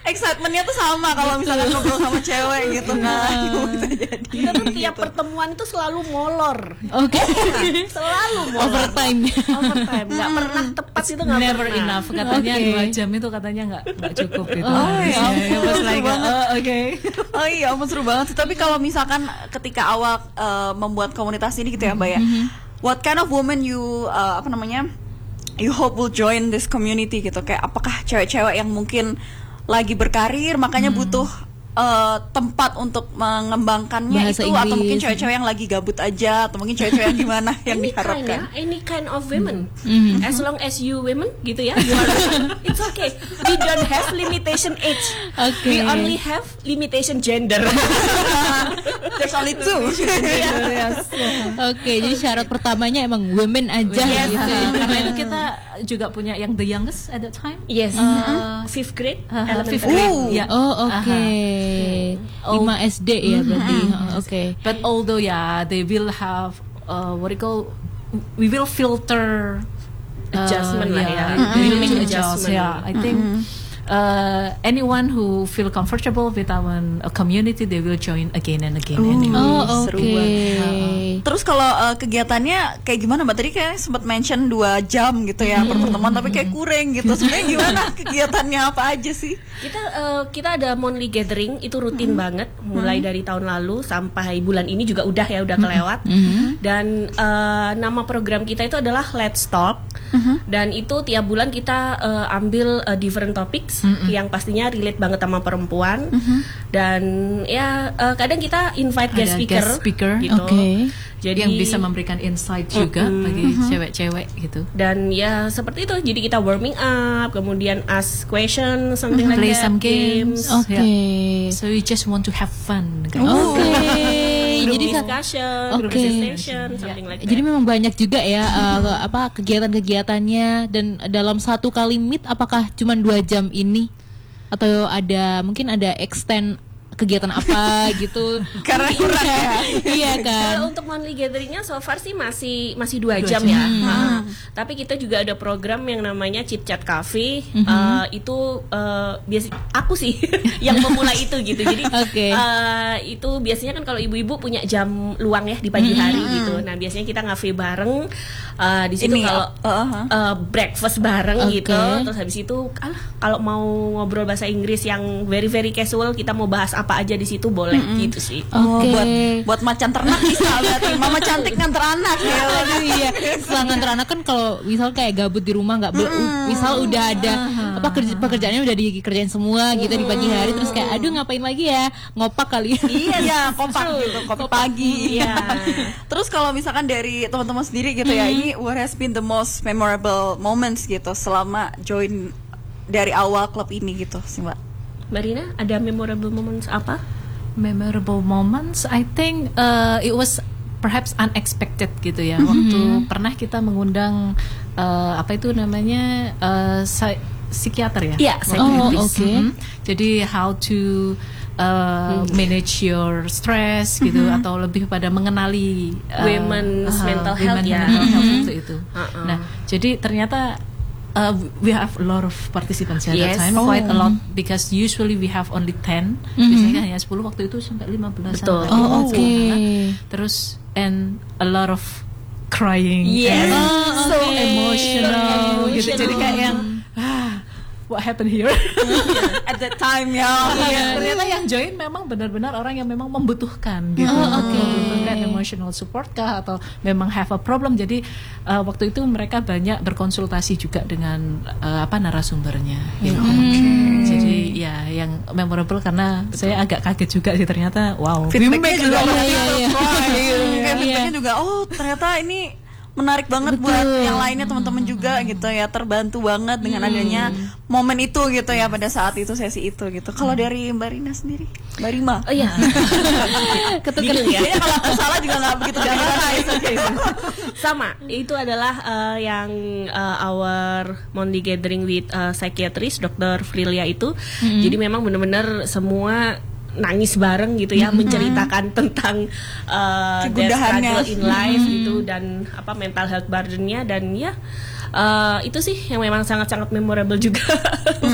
excitementnya tuh sama kalau misalkan ngobrol sama cewek gitu kan. Bisa jadi. Kita tuh tiap pertemuan itu selalu molor. Oke. Selalu molor. Overtime. Nggak pernah tepat itu nggak Never pernah. enough katanya. Oke. 2 jam itu katanya nggak cukup gitu. Oh ya It was seru like, banget. oke. Oh iya, ampun seru banget. Tapi kalau misalkan ketika awal membuat komunitas ini gitu ya, Mbak ya, what kind of woman you you hope will join this community gitu? Kayak apakah cewek-cewek yang mungkin lagi berkarir makanya butuh tempat untuk mengembangkannya Bahasa itu, atau Inggris. mungkin cewek-cewek yang lagi gabut aja, atau mungkin cewek-cewek yang gimana yang diharapkan? Any kind of women, as long as you women gitu ya, you are, it's okay. We don't have limitation age. Oke. We only have limitation gender. There's only two. Oke, jadi syarat pertamanya emang women aja Yes. gitu. Karena itu kita juga punya yang the youngest at that time. Yes, fifth grade, Fifth elementary. grade. Ya. Oh, oke. 5 SD ya berarti. Oke. But although they will have what you call, we will filter Adjustment lah ya. We will Make adjust. adjustment. I think anyone who feel comfortable with our community, they will join again and again. Anyway. Oh, Seru oke. banget. Terus kalau kegiatannya kayak gimana Mbak? Tadi kayak sempat mention 2 jam gitu ya per pertemuan, tapi kayak kurang gitu. Sebenarnya gimana kegiatannya, apa aja sih? Kita ada monthly gathering, itu rutin banget, mulai dari tahun lalu sampai bulan ini juga udah kelewat. Dan nama program kita itu adalah Let's Talk. Dan itu tiap bulan kita ambil different topics yang pastinya relate banget sama perempuan. Dan ya kadang kita invite guest Ada speaker, guest speaker. gitu. Oke. Jadi yang bisa memberikan insight juga bagi cewek-cewek gitu. dan ya seperti itu, jadi kita warming up, kemudian ask question, something like Play that, some games. Oke. So we just want to have fun, guys. Oke. group Jadi discussion, group Oke. presentation, something like that. Jadi memang banyak juga ya kegiatan-kegiatannya, dan dalam satu kali meet apakah cuma 2 jam ini atau mungkin ada extend kegiatan apa gitu? Karena kurang ya. Iya kan. Kalau untuk monthly gatheringnya so far sih masih 2 jam ya. Tapi kita juga ada program yang namanya Chit Chat Cafe. Itu biasa aku sih yang memulai itu gitu. Jadi Oke. itu biasanya kan kalau ibu-ibu punya jam luang ya di pagi hari gitu. Nah biasanya kita ngafe bareng. Di situ Ini, kalau breakfast bareng Oke. gitu. Terus habis itu kalau mau ngobrol bahasa Inggris yang very very casual, kita mau bahas apa aja di situ boleh gitu sih. Oh, Oke. buat macan ternak bisa berarti. Mama cantik nganter anak ya. Aduh, iya. Setelah nganter anak kan kalau misal kayak gabut di rumah misal udah ada pekerjaannya udah dikerjain semua gitu di pagi hari, terus kayak aduh ngapain lagi ya, ngopak kali. Iya, kompak gitu, kopi pagi. Iya. Terus kalau misalkan dari teman-teman sendiri gitu ya, ini what has been the most memorable moments gitu selama join dari awal klub ini gitu sih Mbak? Mbak Rina, ada memorable moments apa? Memorable moments, I think it was perhaps unexpected gitu ya. Waktu pernah kita mengundang apa itu namanya psikiater ya. Iya, Oh, psychiatrist. oke. Jadi how to manage your stress gitu, atau lebih pada mengenali Women's mental health women ya. mental health itu. Nah, jadi ternyata we have a lot of participants at Yes. that time, quite a lot, because usually we have only 10, biasanya hanya 10, waktu itu sampai 15. Betul. Oh, oke. Terus and a lot of crying, Yes. and so oke. emotional gitu. Emotional. Jadi kayak yang what happened here? At that time ya. Ternyata yang join memang benar-benar orang yang memang membutuhkan gitu. Membutuhkan emotional support kah, atau memang have a problem. Jadi waktu itu mereka banyak berkonsultasi juga dengan narasumbernya gitu. Jadi ya yang memorable karena saya agak kaget juga sih, ternyata wow. Feedbacknya juga Iya. kayak feedbacknya juga, oh ternyata ini menarik banget buat yang lainnya, teman-teman juga gitu ya, terbantu banget dengan adanya momen itu gitu ya, pada saat itu, sesi itu gitu. Kalau dari Mbak Rina sendiri, Mbak Rima, Oh iya. Bingung ya. kayaknya kalau aku salah juga nggak begitu gampang. Sama, itu adalah yang our monthly gathering with psychiatrist Dr. Frilia itu. Jadi memang benar-benar semua nangis bareng gitu ya, menceritakan tentang their Kegundahannya. struggle in life gitu, dan mental health burden-nya, dan ya itu sih yang memang sangat-sangat memorable juga.